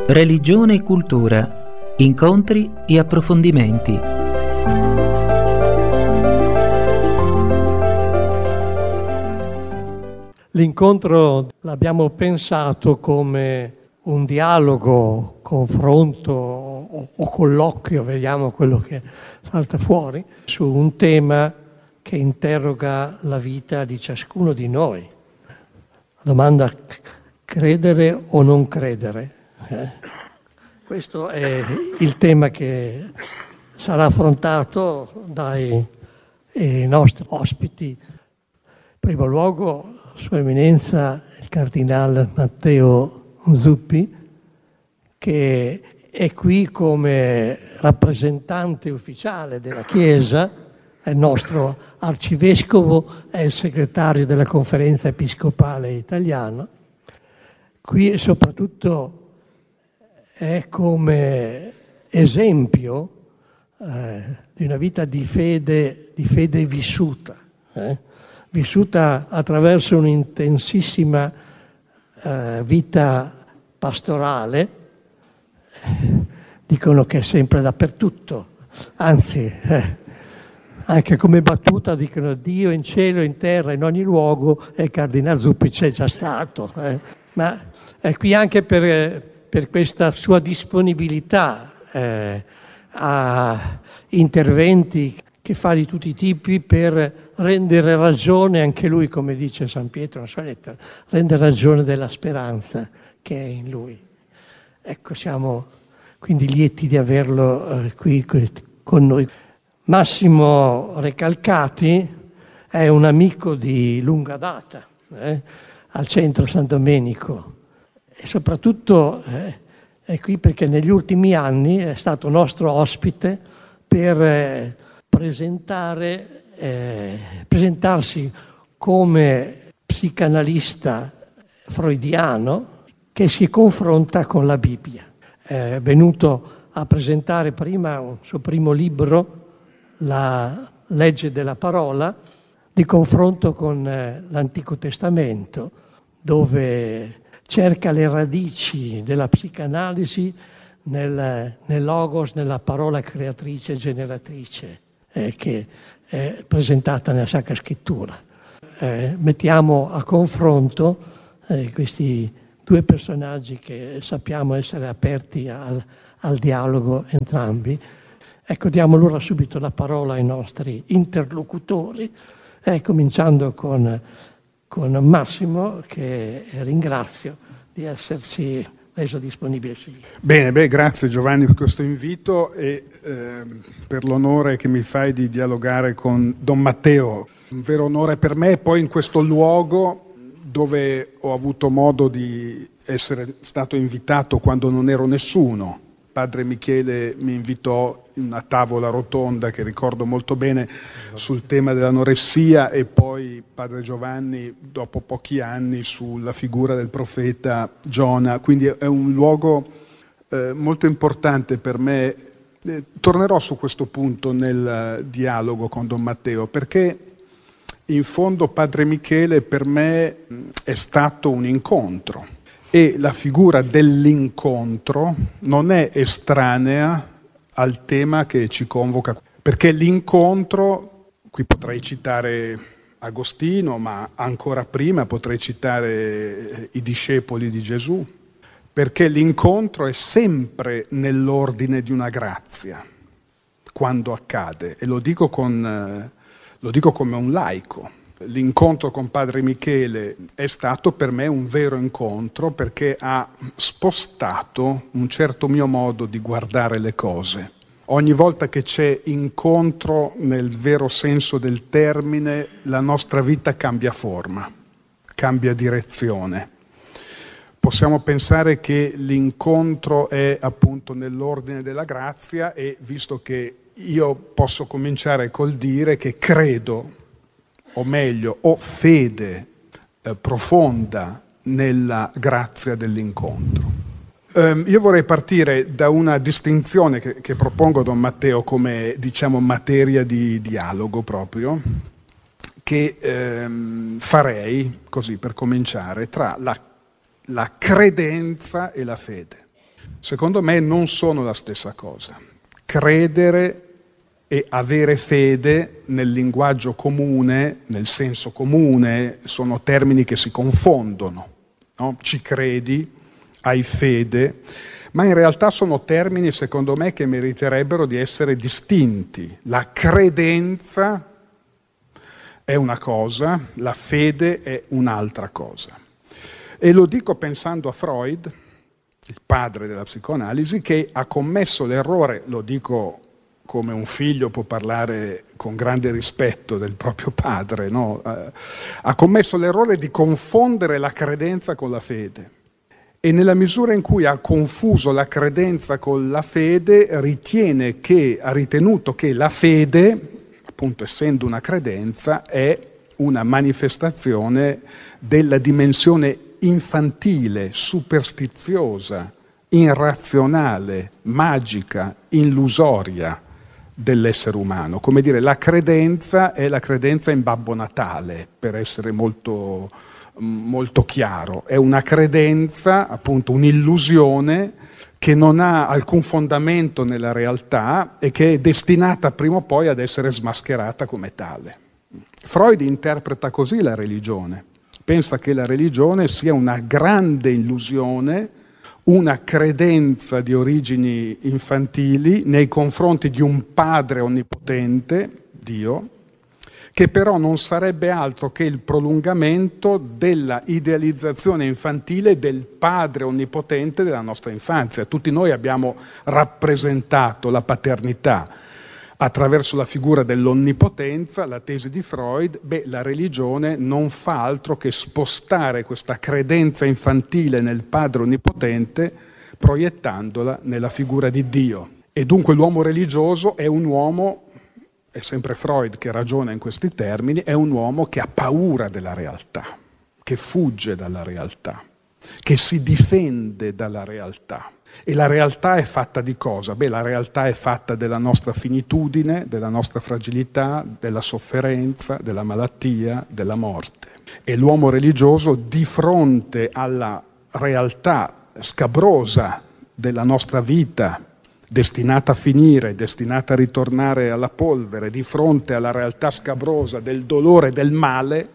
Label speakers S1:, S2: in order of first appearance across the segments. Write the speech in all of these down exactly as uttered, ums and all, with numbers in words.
S1: Religione e cultura, incontri e approfondimenti.
S2: L'incontro l'abbiamo pensato come un dialogo, confronto o, o colloquio, vediamo quello che salta fuori, su un tema che interroga la vita di ciascuno di noi. La domanda: credere o non credere? Eh? Questo è il tema che sarà affrontato dai i nostri ospiti. In primo luogo, Sua Eminenza il Cardinale Matteo Zuppi, che è qui come rappresentante ufficiale della Chiesa, è il nostro arcivescovo, è il segretario della Conferenza Episcopale Italiana. Qui soprattutto è come esempio eh, di una vita di fede, di fede vissuta, eh? vissuta attraverso un'intensissima eh, vita pastorale. Dicono che è sempre dappertutto, anzi eh, anche come battuta dicono Dio in cielo, in terra, in ogni luogo, e il Cardinale Zuppi c'è già stato, eh. ma è qui anche per, per questa sua disponibilità eh, a interventi che fa di tutti i tipi per rendere ragione, anche lui, come dice San Pietro nella sua lettera, rendere ragione della speranza che è in lui. Ecco, siamo quindi lieti di averlo eh, qui con noi. Massimo Recalcati è un amico di lunga data eh, al centro San Domenico e soprattutto eh, è qui perché negli ultimi anni è stato nostro ospite per eh, presentare, eh, presentarsi come psicanalista freudiano che si confronta con la Bibbia. È venuto a presentare prima un suo primo libro, La legge della parola, di confronto con eh, l'Antico Testamento, dove cerca le radici della psicanalisi nel, nel logos, nella parola creatrice e generatrice eh, che è presentata nella Sacra Scrittura. Eh, mettiamo a confronto eh, questi due personaggi che sappiamo essere aperti al, al dialogo entrambi. Ecco, diamo allora subito la parola ai nostri interlocutori, eh, cominciando con, con Massimo, che ringrazio di essersi reso disponibile.
S3: Bene, beh, grazie Giovanni per questo invito e eh, per l'onore che mi fai di dialogare con Don Matteo. Un vero onore per me, poi in questo luogo dove ho avuto modo di essere stato invitato quando non ero nessuno. Padre Michele mi invitò in una tavola rotonda che ricordo molto bene sul tema dell'anoressia e poi Padre Giovanni dopo pochi anni sulla figura del profeta Giona. Quindi è un luogo eh, molto importante per me. Eh, tornerò su questo punto nel dialogo con Don Matteo perché in fondo Padre Michele per me è stato un incontro. E la figura dell'incontro non è estranea al tema che ci convoca, perché l'incontro, qui potrei citare Agostino, ma ancora prima potrei citare i discepoli di Gesù, perché l'incontro è sempre nell'ordine di una grazia, quando accade, e lo dico, con, lo dico come un laico. L'incontro con Padre Michele è stato per me un vero incontro perché ha spostato un certo mio modo di guardare le cose. Ogni volta che c'è incontro nel vero senso del termine, la nostra vita cambia forma, cambia direzione. Possiamo pensare che l'incontro è appunto nell'ordine della grazia e visto che io posso cominciare col dire che credo, o meglio, ho fede eh, profonda nella grazia dell'incontro. Um, io vorrei partire da una distinzione che, che propongo Don Matteo come, diciamo, materia di dialogo proprio, che um, farei, così per cominciare, tra la, la credenza e la fede. secondo me non sono la stessa cosa. Credere e avere fede nel linguaggio comune, nel senso comune, sono termini che si confondono, no? Ci credi, hai fede, ma in realtà sono termini, secondo me, che meriterebbero di essere distinti. La credenza è una cosa, la fede è un'altra cosa. E lo dico pensando a Freud, il padre della psicoanalisi, che ha commesso l'errore, lo dico come un figlio può parlare con grande rispetto del proprio padre, no? Eh, ha commesso l'errore di confondere la credenza con la fede. E nella misura in cui ha confuso la credenza con la fede, ritiene che, ha ritenuto che la fede, appunto essendo una credenza, è una manifestazione della dimensione infantile, superstiziosa, irrazionale, magica, illusoria dell'essere umano. Come dire, la credenza è la credenza in Babbo Natale, per essere molto, molto chiaro. È una credenza, appunto un'illusione, che non ha alcun fondamento nella realtà e che è destinata prima o poi ad essere smascherata come tale. Freud interpreta così la religione. Pensa che la religione sia una grande illusione, una credenza di origini infantili nei confronti di un padre onnipotente, Dio, che però non sarebbe altro che il prolungamento della idealizzazione infantile del padre onnipotente della nostra infanzia. Tutti noi abbiamo rappresentato la paternità attraverso la figura dell'onnipotenza. La tesi di Freud, beh, la religione non fa altro che spostare questa credenza infantile nel padre onnipotente, proiettandola nella figura di Dio. E dunque l'uomo religioso è un uomo, è sempre Freud che ragiona in questi termini, è un uomo che ha paura della realtà, che fugge dalla realtà, che si difende dalla realtà. E la realtà è fatta di cosa? Beh, la realtà è fatta della nostra finitudine, della nostra fragilità, della sofferenza, della malattia, della morte. E l'uomo religioso, di fronte alla realtà scabrosa della nostra vita, destinata a finire, destinata a ritornare alla polvere, di fronte alla realtà scabrosa del dolore e del male,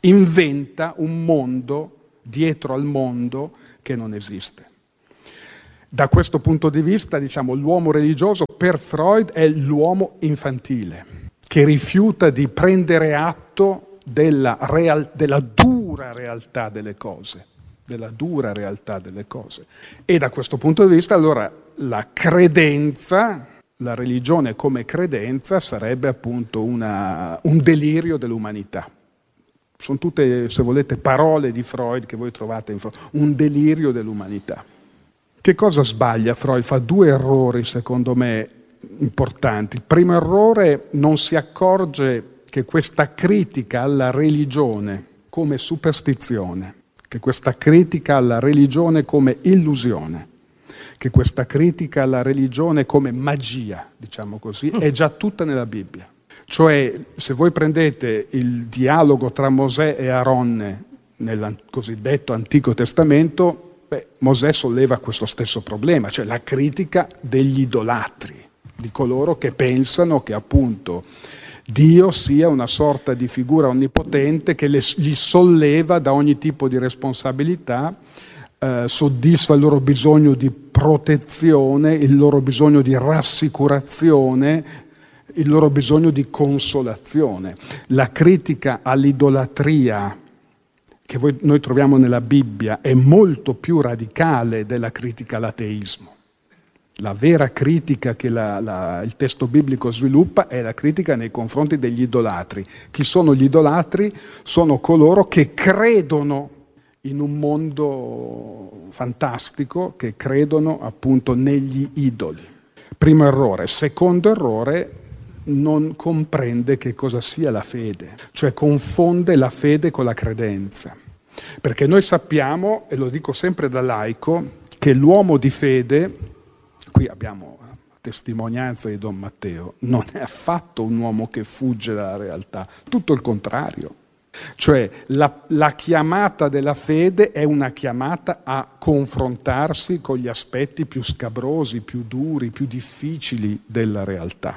S3: inventa un mondo dietro al mondo che non esiste. Da questo punto di vista, diciamo, l'uomo religioso per Freud è l'uomo infantile, che rifiuta di prendere atto della, real, della dura realtà delle cose, della dura realtà delle cose. E da questo punto di vista, allora, la credenza, la religione come credenza, sarebbe appunto una, un delirio dell'umanità. Sono tutte, se volete, parole di Freud che voi trovate in Freud, un delirio dell'umanità. Che cosa sbaglia Freud? Fa due errori, secondo me, importanti. Il primo errore: non si accorge che questa critica alla religione come superstizione, che questa critica alla religione come illusione, che questa critica alla religione come magia, diciamo così, è già tutta nella Bibbia. Cioè, se voi prendete il dialogo tra Mosè e Aronne nel cosiddetto Antico Testamento, beh, Mosè solleva questo stesso problema, cioè la critica degli idolatri, di coloro che pensano che appunto Dio sia una sorta di figura onnipotente che le, gli solleva da ogni tipo di responsabilità, eh, soddisfa il loro bisogno di protezione, il loro bisogno di rassicurazione, il loro bisogno di consolazione. La critica all'idolatria che voi, noi troviamo nella Bibbia è molto più radicale della critica all'ateismo. La vera critica che la, la, il testo biblico sviluppa è la critica nei confronti degli idolatri. Chi sono gli idolatri? Sono coloro che credono in un mondo fantastico, che credono appunto negli idoli. Primo errore. Secondo errore: non comprende che cosa sia la fede, cioè confonde la fede con la credenza. Perché noi sappiamo, e lo dico sempre da laico, che l'uomo di fede, qui abbiamo la testimonianza di Don Matteo, non è affatto un uomo che fugge dalla realtà, tutto il contrario. Cioè la, la chiamata della fede è una chiamata a confrontarsi con gli aspetti più scabrosi, più duri, più difficili della realtà.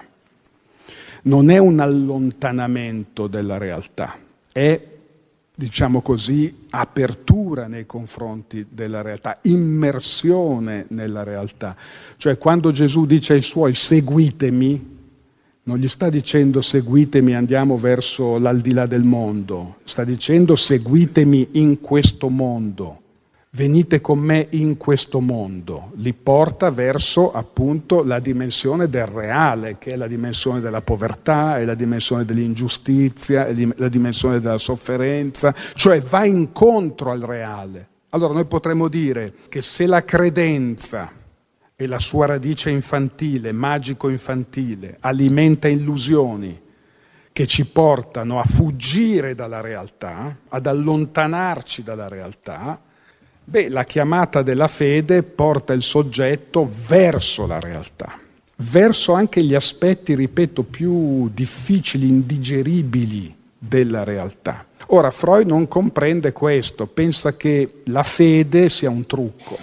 S3: Non è un allontanamento della realtà, è, diciamo così, apertura nei confronti della realtà, immersione nella realtà. Cioè quando Gesù dice ai suoi seguitemi, non gli sta dicendo seguitemi, andiamo verso l'aldilà del mondo, sta dicendo seguitemi in questo mondo, venite con me in questo mondo, li porta verso appunto la dimensione del reale, che è la dimensione della povertà, è la dimensione dell'ingiustizia, è la dimensione della sofferenza, cioè va incontro al reale. Allora noi potremmo dire che se la credenza e la sua radice infantile, magico-infantile, alimenta illusioni che ci portano a fuggire dalla realtà, ad allontanarci dalla realtà, beh, la chiamata della fede porta il soggetto verso la realtà, verso anche gli aspetti, ripeto, più difficili, indigeribili della realtà. Ora, Freud non comprende questo, pensa che la fede sia un trucco,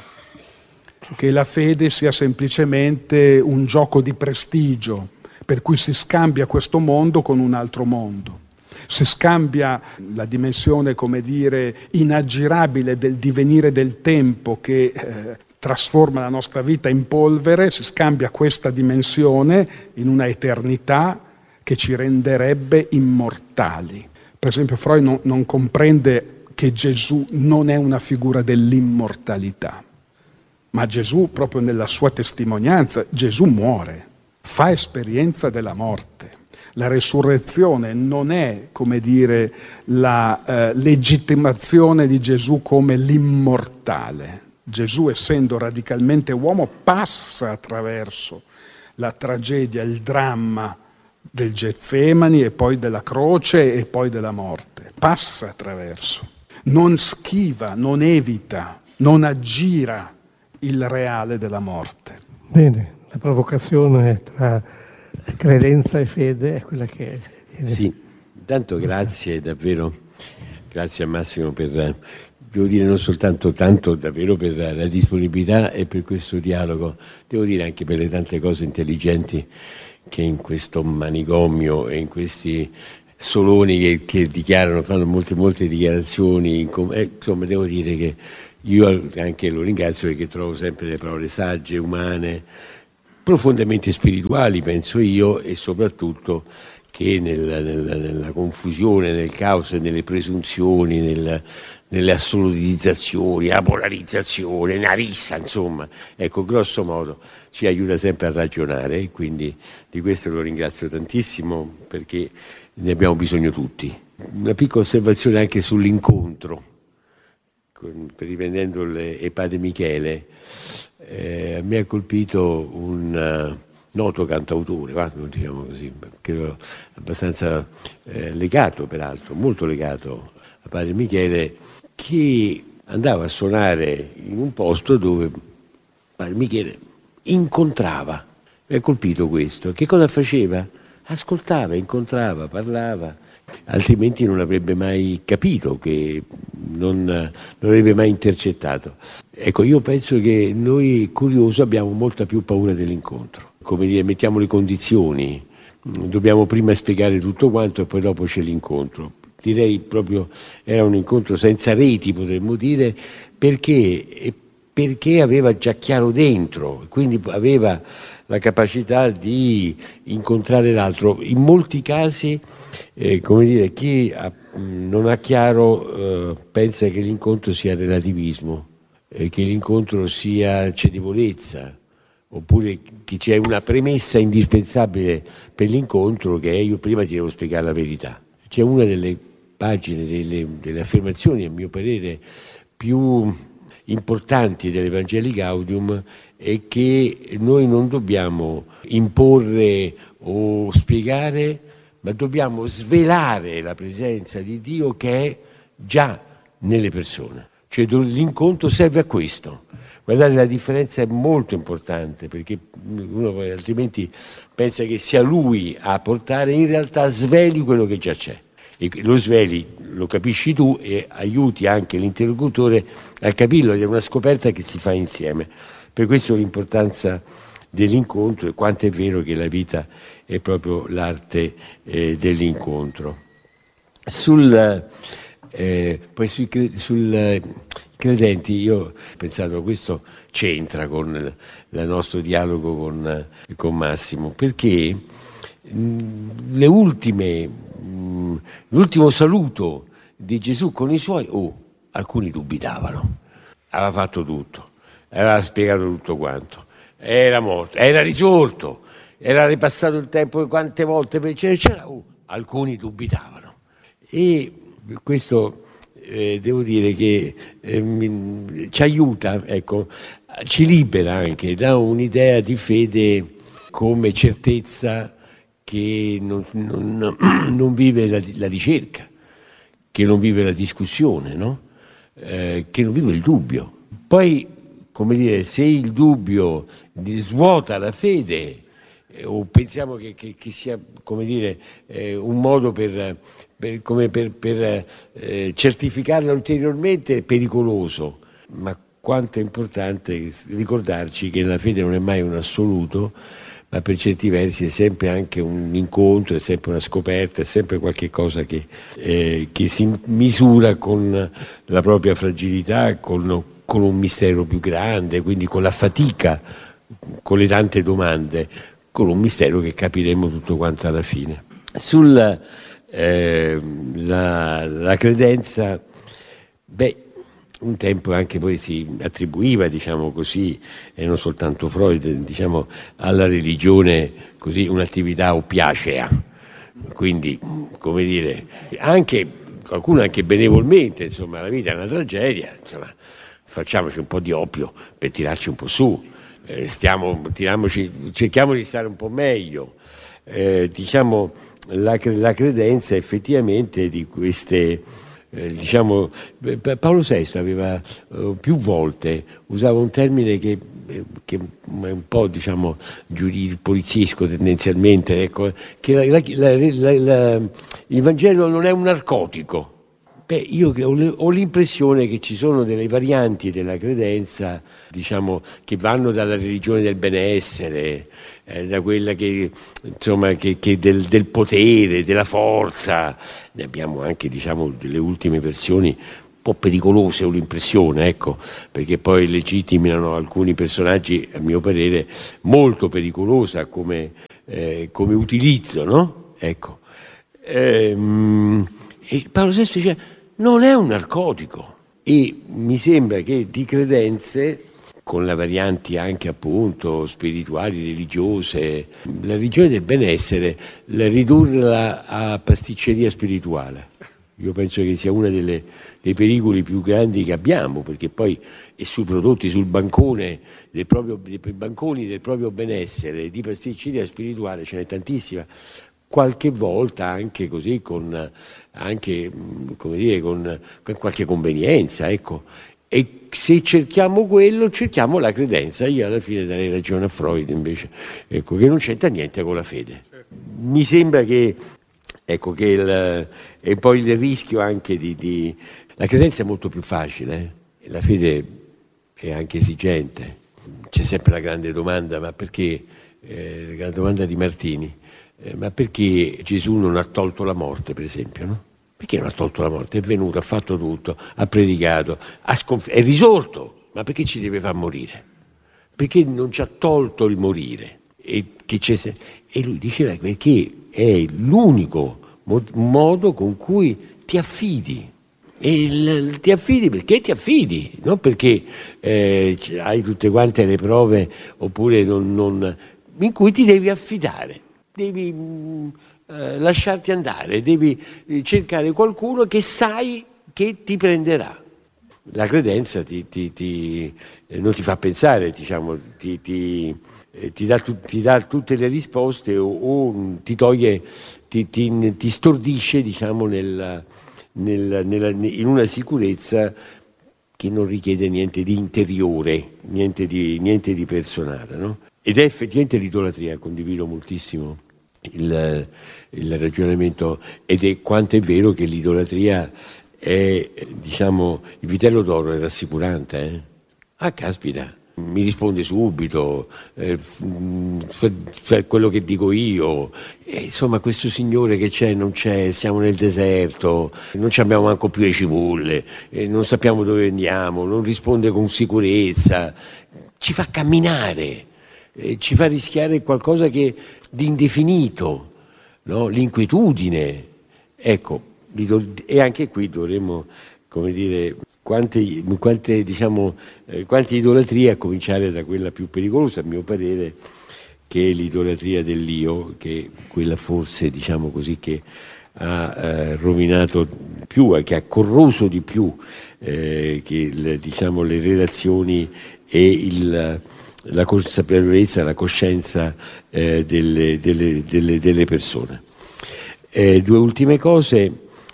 S3: che la fede sia semplicemente un gioco di prestigio, per cui si scambia questo mondo con un altro mondo. Si scambia la dimensione, come dire, inaggirabile del divenire del tempo che eh, trasforma la nostra vita in polvere, si scambia questa dimensione in una eternità che ci renderebbe immortali. Per esempio Freud non, non comprende che Gesù non è una figura dell'immortalità. Ma Gesù, proprio nella sua testimonianza, Gesù muore, fa esperienza della morte. La resurrezione non è, come dire, la eh, legittimazione di Gesù come l'immortale. Gesù, essendo radicalmente uomo, passa attraverso la tragedia, il dramma del Getsemani e poi della croce e poi della morte. Passa attraverso. Non schiva, non evita, non aggira il reale della morte.
S2: Bene, la provocazione tra credenza e fede è quella che è.
S4: Sì, intanto grazie davvero, grazie a Massimo per, devo dire non soltanto tanto davvero per la disponibilità e per questo dialogo, devo dire anche per le tante cose intelligenti che in questo manicomio e in questi soloni che, che dichiarano, fanno molte molte dichiarazioni, insomma devo dire che io anche lo ringrazio perché trovo sempre le parole sagge, umane, profondamente spirituali, penso io, e soprattutto che nella, nella, nella confusione, nel caos, nelle presunzioni, nel, nelle assolutizzazioni, la polarizzazione, una rissa, insomma, ecco, grosso modo ci aiuta sempre a ragionare e quindi di questo lo ringrazio tantissimo perché ne abbiamo bisogno tutti. Una piccola osservazione anche sull'incontro. Riprendendo il Padre Michele, eh, mi ha colpito un uh, noto cantautore, va, diciamo così, credo abbastanza eh, legato, peraltro, molto legato a Padre Michele, che andava a suonare in un posto dove Padre Michele incontrava. Mi ha colpito questo. Che cosa faceva? Ascoltava, incontrava, parlava. Altrimenti non avrebbe mai capito, che non, non avrebbe mai intercettato. Ecco, io penso che noi curiosi abbiamo molta più paura dell'incontro. Come dire, mettiamo le condizioni, dobbiamo prima spiegare tutto quanto e poi dopo c'è l'incontro. Direi proprio era un incontro senza reti, potremmo dire, perché, perché aveva già chiaro dentro, quindi aveva la capacità di incontrare l'altro. In molti casi, eh, come dire, chi ha, non ha chiaro eh, pensa che l'incontro sia relativismo, eh, che l'incontro sia cedevolezza, oppure che c'è una premessa indispensabile per l'incontro che è io prima ti devo spiegare la verità. C'è una delle pagine, delle, delle affermazioni, a mio parere, più importanti dell'Evangelii Gaudium è che noi non dobbiamo imporre o spiegare, ma dobbiamo svelare la presenza di Dio che è già nelle persone. Cioè l'incontro serve a questo. Guardate, la differenza è molto importante, perché uno altrimenti pensa che sia lui a portare, in realtà sveli quello che già c'è. E lo sveli, lo capisci tu e aiuti anche l'interlocutore a capirlo, ed è una scoperta che si fa insieme. Per questo l'importanza dell'incontro e quanto è vero che la vita è proprio l'arte eh, dell'incontro. Sul, eh, poi sui sul, credenti, io ho pensato questo c'entra con il nostro dialogo con, con Massimo, perché mh, le ultime, mh, l'ultimo saluto di Gesù con i suoi, oh, alcuni dubitavano, aveva fatto tutto, aveva spiegato tutto quanto, era morto, era risorto, era ripassato il tempo quante volte per c'era, oh, alcuni dubitavano. E questo eh, devo dire che eh, mi, ci aiuta, ecco, ci libera anche da un'idea di fede come certezza che non, non, non vive la, la ricerca, che non vive la discussione, no? eh, che non vive il dubbio. Poi, come dire, se il dubbio svuota la fede, eh, o pensiamo che, che, che sia, come dire, eh, un modo per, per, come per, per eh, certificarla ulteriormente, è pericoloso. Ma quanto è importante ricordarci che la fede non è mai un assoluto, ma per certi versi è sempre anche un incontro, è sempre una scoperta, è sempre qualche cosa che, eh, che si misura con la propria fragilità, con, con un mistero più grande, quindi con la fatica, con le tante domande, con un mistero che capiremo tutto quanto alla fine. Sulla eh, la, la credenza, beh, un tempo anche poi si attribuiva, diciamo così, e non soltanto Freud, diciamo, alla religione così un'attività oppiacea, quindi, come dire, anche qualcuno anche benevolmente, insomma, la vita è una tragedia, insomma, facciamoci un po' di oppio per tirarci un po' su, eh, stiamo, tiriamoci, cerchiamo di stare un po' meglio, eh, diciamo, la, la credenza effettivamente di queste... Eh, diciamo, Paolo sesto aveva eh, più volte usava un termine che, eh, che è un po', diciamo, giuridico, poliziesco tendenzialmente, ecco, che la, la, la, la, il Vangelo non è un narcotico. Beh, io ho, ho l'impressione che ci sono delle varianti della credenza, diciamo, che vanno dalla religione del benessere, eh, da quella che, insomma, che, che del, del potere, della forza. Ne abbiamo anche, diciamo, delle ultime versioni un po' pericolose, ho l'impressione, ecco, perché poi legittimano alcuni personaggi, a mio parere, molto pericolosa come, eh, come utilizzo, no? Ecco. Ehm, e Paolo sesto dice non è un narcotico, e mi sembra che di credenze, con le varianti anche appunto spirituali, religiose, la religione del benessere, la ridurla a pasticceria spirituale, io penso che sia uno dei pericoli più grandi che abbiamo, perché poi è sui prodotti, sul bancone del proprio, dei banconi del proprio benessere, di pasticceria spirituale ce n'è tantissima. Qualche volta anche così con, anche, come dire, con, con qualche convenienza, ecco. E se cerchiamo quello, cerchiamo la credenza. Io alla fine darei ragione a Freud invece, ecco, che non c'entra niente con la fede. Mi sembra che, ecco, che il, e poi il rischio anche di, di... La credenza è molto più facile, eh? La fede è anche esigente. C'è sempre la grande domanda, ma perché, eh, la domanda di Martini, Eh, ma perché Gesù non ha tolto la morte, per esempio, no? Perché non ha tolto la morte? È venuto, ha fatto tutto, ha predicato, ha sconf- è risorto, ma perché ci deve far morire? Perché non ci ha tolto il morire? E, che c'è se- e lui diceva perché è l'unico mod- modo con cui ti affidi. E il, ti affidi perché ti affidi, non perché eh, hai tutte quante le prove oppure non, non, in cui ti devi affidare. Devi mh, eh, lasciarti andare, devi cercare qualcuno che sai che ti prenderà. La credenza ti, ti, ti, eh, non ti fa pensare, diciamo, ti, ti, eh, ti, dà, tu, ti dà tutte le risposte o, o ti toglie, ti, ti, ti stordisce, diciamo, nel, nel, nella, in una sicurezza che non richiede niente di interiore, niente di, niente di personale, no? Ed è effettivamente l'idolatria, condivido moltissimo il, il ragionamento, ed è quanto è vero che l'idolatria è, diciamo, il vitello d'oro è rassicurante, eh? Ah, caspita, mi risponde subito, eh, fa quello che dico io, e, insomma, questo signore che c'è non c'è, siamo nel deserto, non abbiamo manco più le cipolle, eh, non sappiamo dove andiamo, non risponde con sicurezza, ci fa camminare, eh, ci fa rischiare qualcosa che di indefinito, no? L'inquietudine, ecco, e anche qui dovremmo, come dire, quante, quante, diciamo, eh, quante idolatrie, a cominciare da quella più pericolosa, a mio parere, che è l'idolatria dell'io, che è quella forse, diciamo così, che ha eh, rovinato più, che ha corroso di più eh, che le, diciamo, le relazioni e il, la consapevolezza, la coscienza eh, delle, delle, delle, delle persone. Eh, due ultime cose.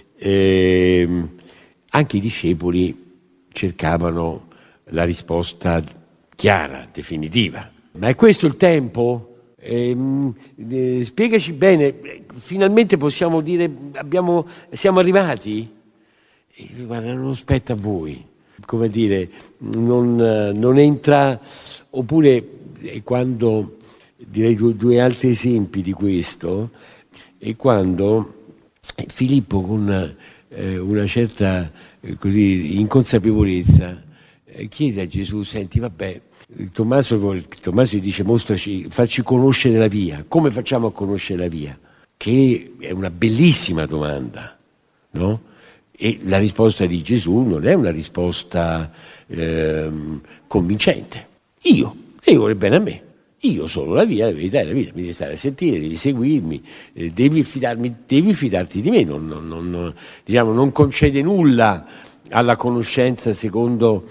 S4: Eh, anche i discepoli cercavano la risposta chiara, definitiva. Ma è questo il tempo? Eh, eh, spiegaci bene, finalmente possiamo dire abbiamo, siamo arrivati? E, guarda, non spetta a voi, come dire, non, non entra, oppure quando, direi due, due altri esempi di questo, è quando Filippo con eh, una certa eh, così, inconsapevolezza eh, chiede a Gesù, senti, vabbè, Tommaso, Tommaso gli dice, mostraci, facci conoscere la via. Come facciamo a conoscere la via? Che è una bellissima domanda, no? E la risposta di Gesù non è una risposta eh, convincente. Io, e io vuole bene a me. Io sono la via, la verità e la vita, mi devi stare a sentire, devi seguirmi, eh, devi, fidarmi, devi fidarti di me, non, non, non, diciamo, non concede nulla alla conoscenza secondo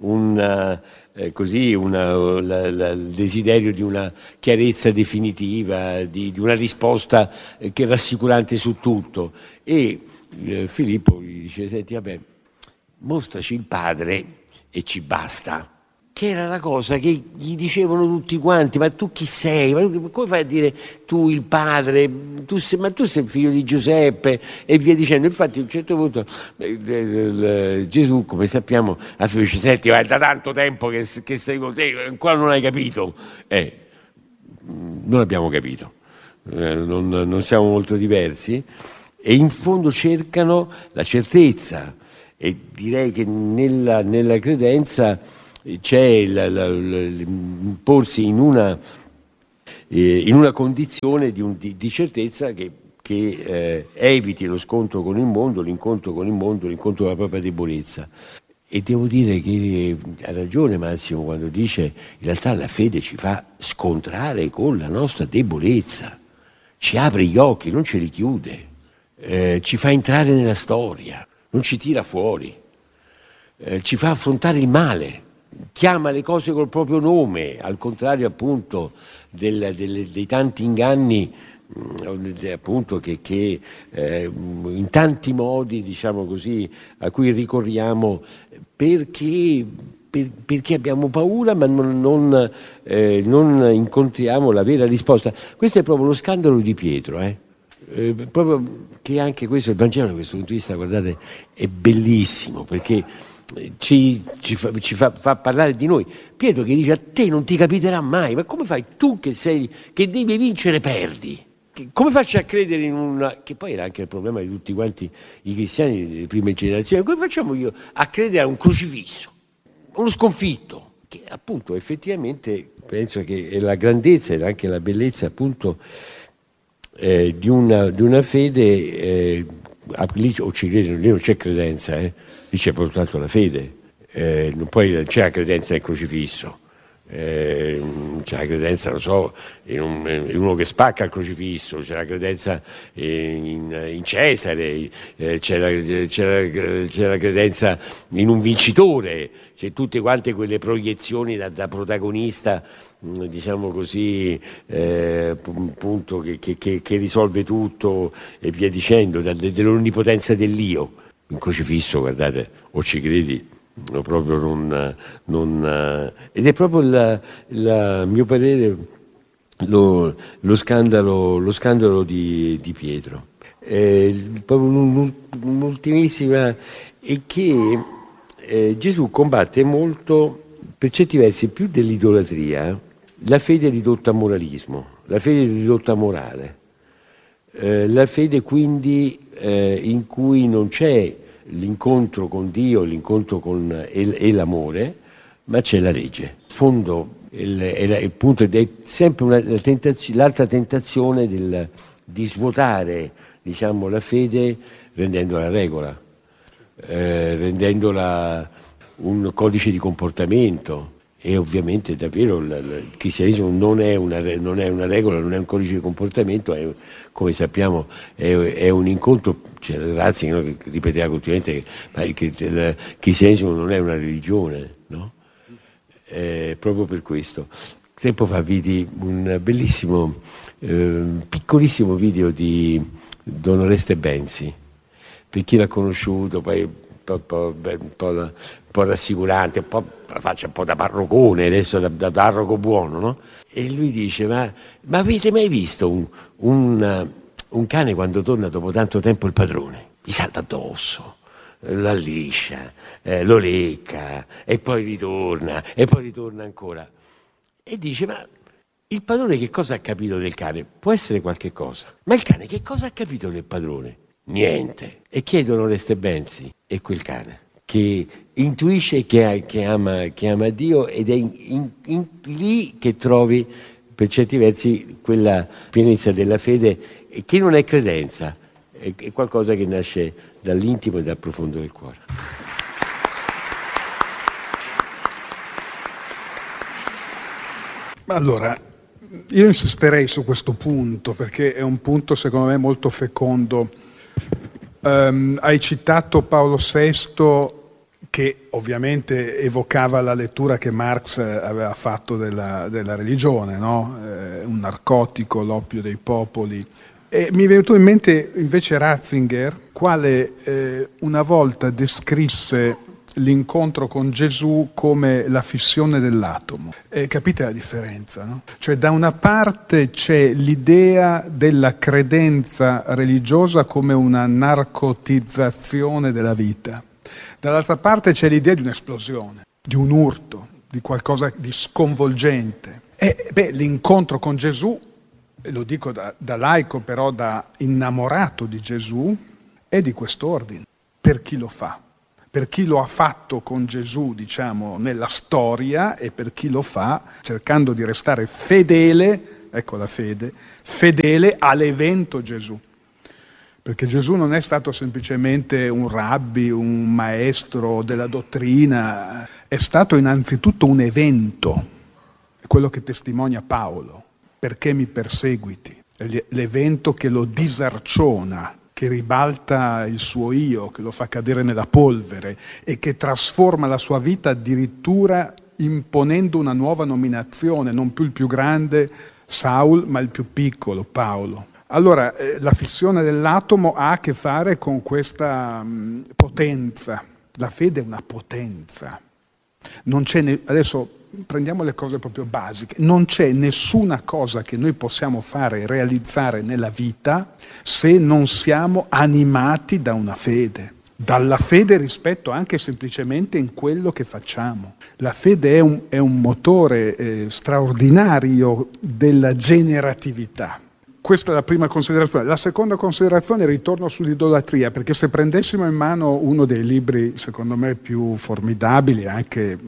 S4: un, eh, così, una, la, la, il desiderio di una chiarezza definitiva, di, di una risposta eh, che è rassicurante su tutto. E eh, Filippo gli dice, senti, vabbè, mostraci il Padre e ci basta. Che era la cosa che gli dicevano tutti quanti, ma tu chi sei? Ma come fai a dire tu il padre? Tu sei, ma tu sei figlio di Giuseppe e via dicendo. Infatti a un certo punto eh, Gesù, come sappiamo, dice, senti, ma è da tanto tempo che, che sei con te, ancora non hai capito. Eh, non abbiamo capito, eh, non, non siamo molto diversi e in fondo cercano la certezza e direi che nella, nella credenza c'è porsi in una, eh, in una condizione di, un, di, di certezza che, che eh, eviti lo scontro con il mondo, l'incontro con il mondo, l'incontro con la propria debolezza. E devo dire che ha ragione Massimo quando dice in realtà la fede ci fa scontrare con la nostra debolezza, ci apre gli occhi, non ce li chiude, eh, ci fa entrare nella storia, non ci tira fuori, eh, ci fa affrontare il male. Chiama le cose col proprio nome, al contrario appunto del, del, dei tanti inganni appunto che, che eh, in tanti modi, diciamo così, a cui ricorriamo perché, per, perché abbiamo paura ma non, non, eh, non incontriamo la vera risposta. Questo è proprio lo scandalo di Pietro, eh? Eh, proprio che anche questo, il Vangelo da questo punto di vista, guardate, è bellissimo perché Ci, ci, fa, ci fa, fa parlare di noi. Pietro che dice a te non ti capiterà mai, ma come fai tu che sei che devi vincere perdi? Che, come faccio a credere in una, che poi era anche il problema di tutti quanti i cristiani delle prime generazioni, come facciamo io a credere a un crocifisso, uno sconfitto, che appunto effettivamente penso che è la grandezza e anche la bellezza appunto eh, di, una, di una fede eh, lì o ci credono, lì non c'è credenza, eh. Lì c'è portato la fede, eh, non poi c'è la credenza nel crocifisso, eh, c'è la credenza, non so, in, un, in uno che spacca il crocifisso, c'è la credenza in, in Cesare, eh, c'è, la, c'è, la, c'è la credenza in un vincitore, c'è tutte quante quelle proiezioni da, da protagonista, diciamo così, eh, appunto, che, che, che risolve tutto e via dicendo, da, dell'onnipotenza dell'io. In crocifisso, guardate, o ci credi o proprio non, non ed è proprio il mio parere lo, lo scandalo, lo scandalo di, di Pietro. Eh, un'ultimissima è che eh, Gesù combatte molto, per certi versi più dell'idolatria, la fede ridotta a moralismo, la fede ridotta a morale, eh, la fede quindi eh, in cui non c'è l'incontro con Dio, l'incontro con e, e l'amore, ma c'è la legge. In fondo il, il, il punto è sempre una, la tentazio, l'altra tentazione del, di svuotare, diciamo, la fede rendendola regola, eh, rendendola un codice di comportamento. E ovviamente davvero il, il cristianesimo non è, una, non è una regola, non è un codice di comportamento, è, come sappiamo è, è un incontro. C'era Ratzinger, no, che ripeteva continuamente che, che il cristianesimo non è una religione, no? Eh, proprio per questo. Tempo fa vidi un bellissimo, eh, piccolissimo video di Don Oreste Benzi, per chi l'ha conosciuto, poi un po', po', un po', un po' rassicurante, un po', la faccia un po' da parrocone, adesso da, da parroco buono, no? E lui dice, ma, ma avete mai visto un, un, un cane quando torna dopo tanto tempo il padrone? Gli salta addosso, la liscia, eh, lo lecca, e poi ritorna, e poi ritorna ancora. E dice, ma il padrone che cosa ha capito del cane? Può essere qualche cosa, ma il cane che cosa ha capito del padrone? Niente. E chiedono Oreste Benzi, è quel cane che intuisce che, che, ama, che ama Dio, ed è in, in, in, lì che trovi per certi versi quella pienezza della fede, che non è credenza, è, è qualcosa che nasce dall'intimo e dal profondo del cuore.
S3: Allora, io insisterei su questo punto, perché è un punto secondo me molto fecondo. Um, hai citato Paolo sesto, che ovviamente evocava la lettura che Marx aveva fatto della, della religione, no? Eh, un narcotico, l'oppio dei popoli. E mi è venuto in mente invece Ratzinger, quale eh, una volta descrisse l'incontro con Gesù come la fissione dell'atomo. E capite la differenza, no? Cioè, da una parte c'è l'idea della credenza religiosa come una narcotizzazione della vita, dall'altra parte c'è l'idea di un'esplosione, di un urto, di qualcosa di sconvolgente. E beh, l'incontro con Gesù, e lo dico da, da laico, però da innamorato di Gesù, è di quest'ordine, per chi lo fa. Per chi lo ha fatto con Gesù, diciamo, nella storia, e per chi lo fa cercando di restare fedele, ecco la fede, fedele all'evento Gesù. Perché Gesù non è stato semplicemente un rabbi, un maestro della dottrina, è stato innanzitutto un evento, è quello che testimonia Paolo. Perché mi perseguiti? L'evento che lo disarciona, che ribalta il suo io, che lo fa cadere nella polvere e che trasforma la sua vita addirittura imponendo una nuova nominazione, non più il più grande Saul, ma il più piccolo Paolo. Allora, eh, la fissione dell'atomo ha a che fare con questa mh, potenza. La fede è una potenza. Non c'è ne- adesso prendiamo le cose proprio basiche. Non c'è nessuna cosa che noi possiamo fare e realizzare nella vita se non siamo animati da una fede. Dalla fede rispetto anche semplicemente in quello che facciamo. La fede è un, è un motore eh, straordinario della generatività. Questa è la prima considerazione. La seconda considerazione è il ritorno sull'idolatria, perché se prendessimo in mano uno dei libri, secondo me, più formidabili, anche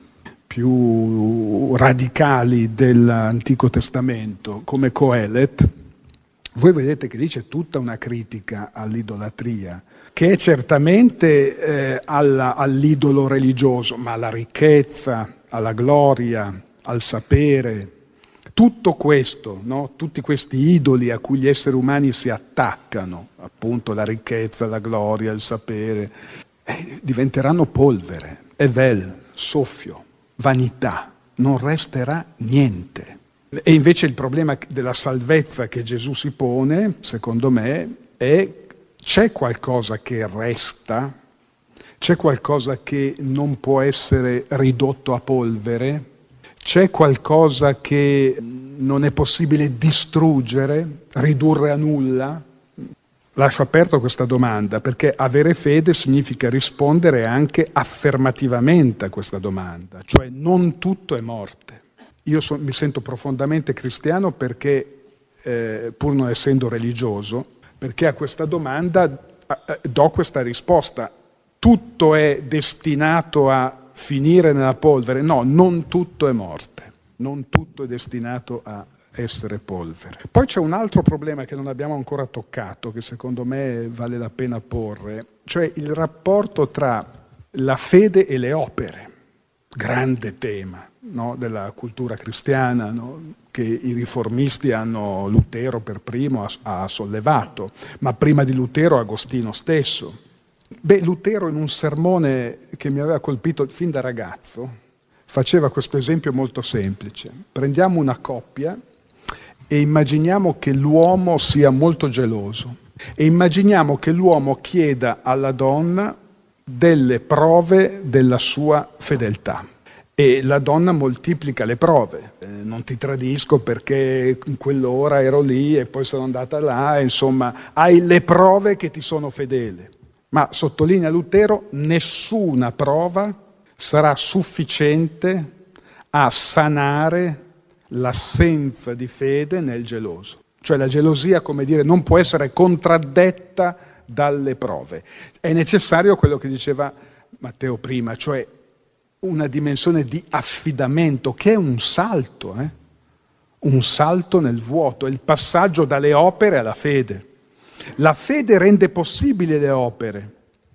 S3: più radicali dell'Antico Testamento, come Coelet, voi vedete che lì c'è tutta una critica all'idolatria, che è certamente eh, alla, all'idolo religioso, ma alla ricchezza, alla gloria, al sapere. Tutto questo, no? Tutti questi idoli a cui gli esseri umani si attaccano, appunto la ricchezza, la gloria, il sapere, eh, diventeranno polvere, evel, soffio, vanità, non resterà niente. E invece il problema della salvezza che Gesù si pone, secondo me, è c'è qualcosa che resta, c'è qualcosa che non può essere ridotto a polvere, c'è qualcosa che non è possibile distruggere, ridurre a nulla? Lascio aperto questa domanda, perché avere fede significa rispondere anche affermativamente a questa domanda, cioè non tutto è morte. Io so, mi sento profondamente cristiano perché, eh, pur non essendo religioso, perché a questa domanda eh, do questa risposta. Tutto è destinato a finire nella polvere? No, non tutto è morte, non tutto è destinato a essere polvere. Poi c'è un altro problema che non abbiamo ancora toccato, che secondo me vale la pena porre, cioè il rapporto tra la fede e le opere, grande tema, no, della cultura cristiana, no, che i riformisti hanno, Lutero per primo ha, ha sollevato, ma prima di Lutero Agostino stesso. Beh, Lutero in un sermone che mi aveva colpito fin da ragazzo faceva questo esempio molto semplice. Prendiamo una coppia e immaginiamo che l'uomo sia molto geloso e immaginiamo che l'uomo chieda alla donna delle prove della sua fedeltà e la donna moltiplica le prove. Eh, non ti tradisco perché in quell'ora ero lì e poi sono andata là, e insomma hai le prove che ti sono fedele. Ma sottolinea Lutero, nessuna prova sarà sufficiente a sanare l'assenza di fede nel geloso. Cioè la gelosia, come dire, non può essere contraddetta dalle prove. È necessario quello che diceva Matteo prima, cioè una dimensione di affidamento, che è un salto, eh? un salto nel vuoto, è il passaggio dalle opere alla fede. La fede rende possibili le opere,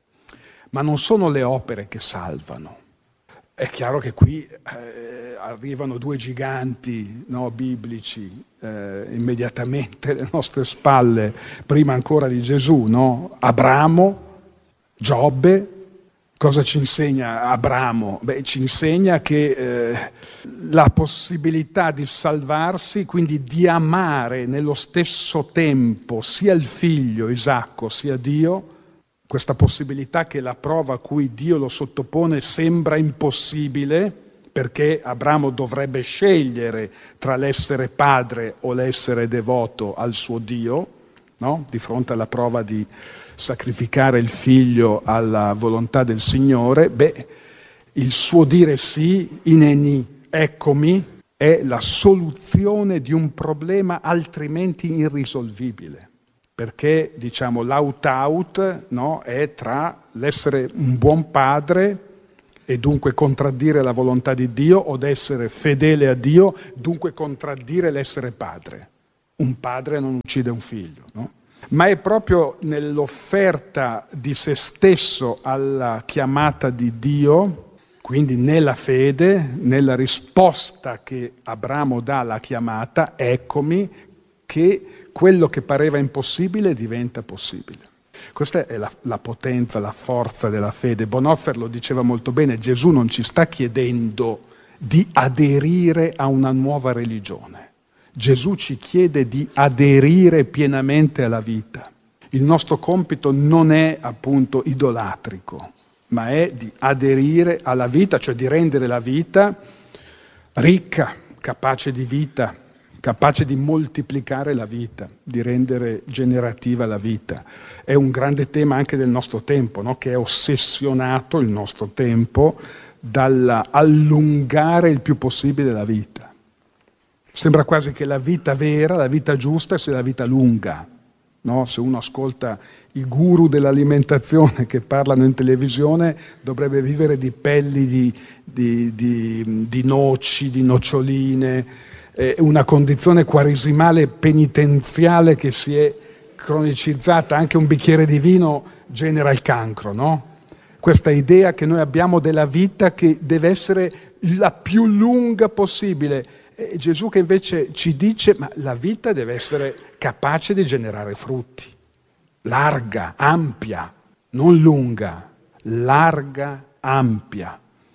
S3: ma non sono le opere che salvano. È chiaro che qui eh, arrivano due giganti, no, biblici eh, immediatamente alle nostre spalle, prima ancora di Gesù, no? Abramo, Giobbe. Cosa ci insegna Abramo? Beh, ci insegna che eh, la possibilità di salvarsi, quindi di amare nello stesso tempo sia il figlio Isacco sia Dio, questa possibilità che la prova a cui Dio lo sottopone sembra impossibile, perché Abramo dovrebbe scegliere tra l'essere padre o l'essere devoto al suo Dio, no? Di fronte alla prova di sacrificare il figlio alla volontà del Signore, beh, il suo dire sì, ineni, eccomi, è la soluzione di un problema altrimenti irrisolvibile. Perché, diciamo, l'out-out, no, è tra l'essere un buon padre e dunque contraddire la volontà di Dio, o d'essere fedele a Dio, dunque contraddire l'essere padre. Un padre non uccide un figlio, no? Ma è proprio nell'offerta di se stesso alla chiamata di Dio, quindi nella fede, nella risposta che Abramo dà alla chiamata, eccomi, che quello che pareva impossibile diventa possibile. Questa è la, la potenza, la forza della fede. Bonhoeffer lo diceva molto bene, Gesù non ci sta chiedendo di aderire a una nuova religione. Gesù ci chiede di aderire pienamente alla vita. Il nostro compito non è appunto idolatrico, ma è di aderire alla vita, cioè di rendere la vita ricca, capace di vita, capace di moltiplicare la vita, di rendere generativa la vita. È un grande tema anche del nostro tempo, no? Che è ossessionato il nostro tempo dall'allungare il più possibile la vita. Sembra quasi che la vita vera, la vita giusta sia la vita lunga, no? Se uno ascolta i guru dell'alimentazione che parlano in televisione, dovrebbe vivere di pelli di, di, di, di noci, di noccioline, eh, una condizione quaresimale penitenziale che si è cronicizzata. Anche un bicchiere di vino genera il cancro, no? Questa idea che noi abbiamo della vita che deve essere la più lunga possibile. E Gesù che invece ci dice, ma la vita deve essere capace di generare frutti, larga, ampia, non lunga, larga, ampia,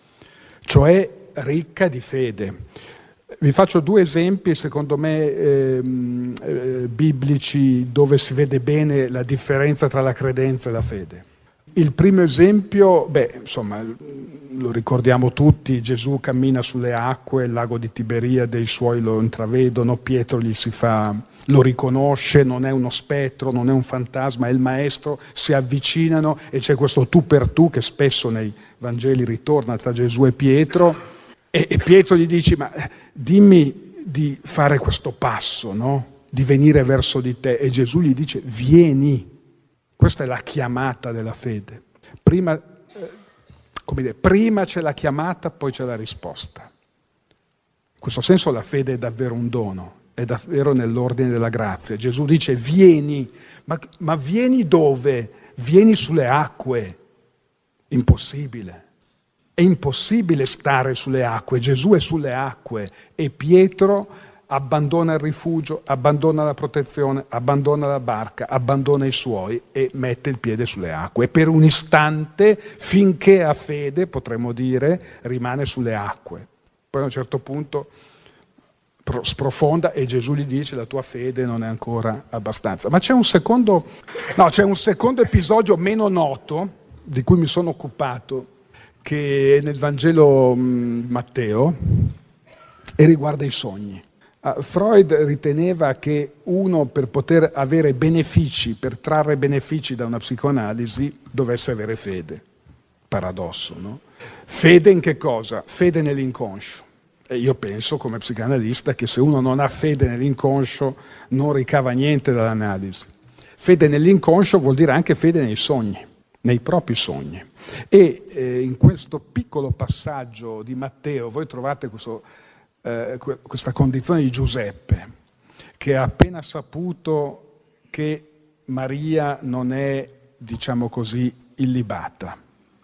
S3: cioè ricca di fede. Vi faccio due esempi, secondo me, eh, eh, biblici, dove si vede bene la differenza tra la credenza e la fede. Il primo esempio, beh, insomma, lo ricordiamo tutti, Gesù cammina sulle acque, il lago di Tiberiade, i suoi lo intravedono, Pietro gli si fa, lo riconosce, non è uno spettro, non è un fantasma, è il maestro, si avvicinano e c'è questo tu per tu che spesso nei Vangeli ritorna tra Gesù e Pietro, e, e Pietro gli dice, ma dimmi di fare questo passo, no? Di venire verso di te, e Gesù gli dice, vieni. Questa è la chiamata della fede. Prima, eh, come dire, prima c'è la chiamata, poi c'è la risposta. In questo senso la fede è davvero un dono, è davvero nell'ordine della grazia. Gesù dice vieni, ma, ma vieni dove? Vieni sulle acque. Impossibile. È impossibile stare sulle acque. Gesù è sulle acque e Pietro abbandona il rifugio, abbandona la protezione, abbandona la barca, abbandona i suoi e mette il piede sulle acque. E per un istante, finché ha fede, potremmo dire, rimane sulle acque. Poi a un certo punto sprofonda e Gesù gli dice la tua fede non è ancora abbastanza. Ma c'è un secondo, no, c'è un secondo episodio meno noto di cui mi sono occupato, che è nel Vangelo mh, Matteo e riguarda i sogni. Uh, Freud riteneva che uno per poter avere benefici, per trarre benefici da una psicoanalisi, dovesse avere fede. Paradosso, no? Fede in che cosa? Fede nell'inconscio. E io penso, come psicanalista, che se uno non ha fede nell'inconscio non ricava niente dall'analisi. Fede nell'inconscio vuol dire anche fede nei sogni, nei propri sogni. E eh, in questo piccolo passaggio di Matteo voi trovate questo Eh, questa condizione di Giuseppe, che ha appena saputo che Maria non è, diciamo così, illibata.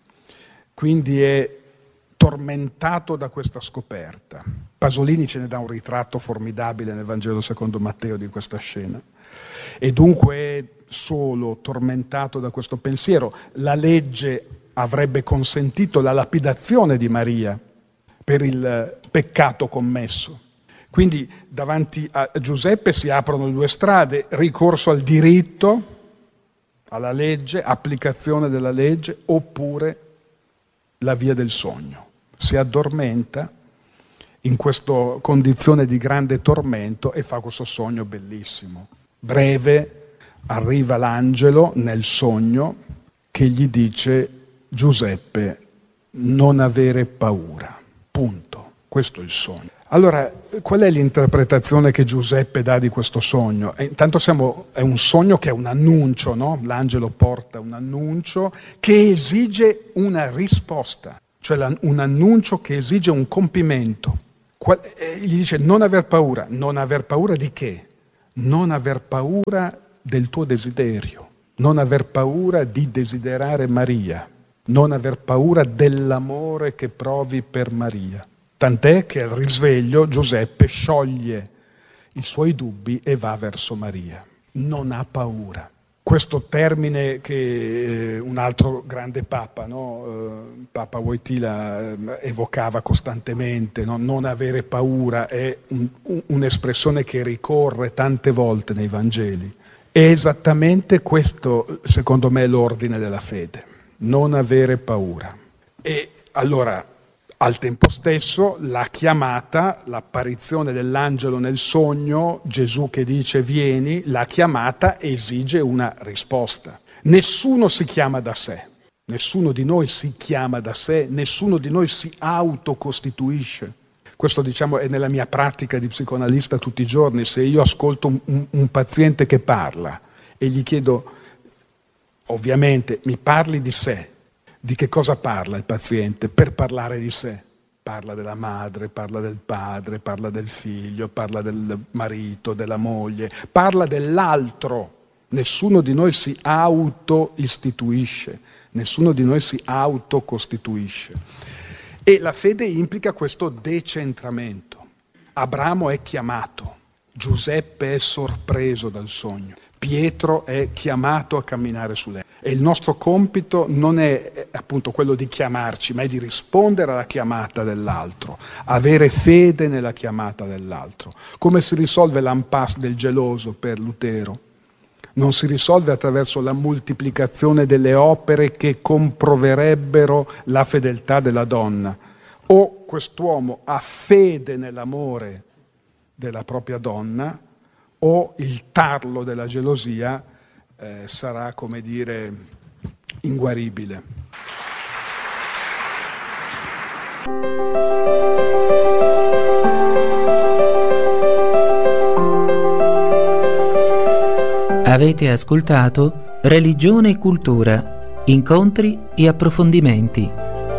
S3: Quindi è tormentato da questa scoperta. Pasolini ce ne dà un ritratto formidabile nel Vangelo secondo Matteo di questa scena. E dunque è solo, tormentato da questo pensiero. La legge avrebbe consentito la lapidazione di Maria per il peccato commesso. Quindi davanti a Giuseppe si aprono due strade: ricorso al diritto, alla legge, applicazione della legge, oppure la via del sogno. Si addormenta in questa condizione di grande tormento e fa questo sogno bellissimo. Breve, arriva l'angelo nel sogno che gli dice: Giuseppe, non avere paura. Punto. Questo è il sogno. Allora, qual è l'interpretazione che Giuseppe dà di questo sogno? E intanto siamo, è un sogno che è un annuncio, no? L'angelo porta un annuncio che esige una risposta, cioè la, un annuncio che esige un compimento. Qual, eh, gli dice non aver paura. Non aver paura di che? Non aver paura del tuo desiderio, non aver paura di desiderare Maria, non aver paura dell'amore che provi per Maria. Tant'è che al risveglio Giuseppe scioglie i suoi dubbi e va verso Maria. Non ha paura. Questo termine che eh, un altro grande papa, no? eh, Papa Wojtyla, eh, evocava costantemente, no? Non avere paura, è un, un, un'espressione che ricorre tante volte nei Vangeli. È esattamente questo, secondo me, l'ordine della fede. Non avere paura. E allora, al tempo stesso, la chiamata, l'apparizione dell'angelo nel sogno, Gesù che dice vieni, la chiamata esige una risposta. Nessuno si chiama da sé, nessuno di noi si chiama da sé, nessuno di noi si autocostituisce. Questo, diciamo, è nella mia pratica di psicoanalista tutti i giorni. Se io ascolto un, un, un paziente che parla e gli chiedo, ovviamente, mi parli di sé. Di che cosa parla il paziente? Per parlare di sé. Parla della madre, parla del padre, parla del figlio, parla del marito, della moglie, parla dell'altro. Nessuno di noi si auto-istituisce, nessuno di noi si autocostituisce. E la fede implica questo decentramento. Abramo è chiamato, Giuseppe è sorpreso dal sogno, Pietro è chiamato a camminare sulle acque. E il nostro compito non è appunto quello di chiamarci, ma è di rispondere alla chiamata dell'altro, avere fede nella chiamata dell'altro. Come si risolve l'impasse del geloso per Lutero? non si risolve attraverso la moltiplicazione delle opere che comproverebbero la fedeltà della donna. O quest'uomo ha fede nell'amore della propria donna, o il tarlo della gelosia eh, sarà, come dire, inguaribile.
S1: Avete ascoltato Religione e Cultura, incontri e approfondimenti.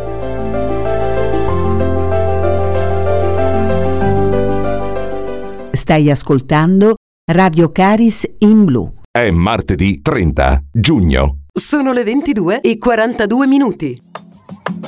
S5: Stai ascoltando Radio Caris in Blu.
S6: È martedì trenta giugno.
S7: Sono le ventidue e quarantadue minuti.